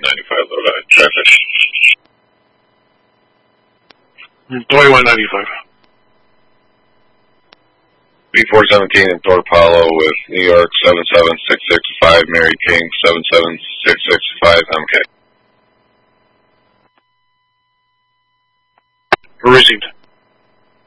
95 low tide traffic. 2195. B417 in Thor Apollo with New York 77665, Mary King 77665, MK. Received.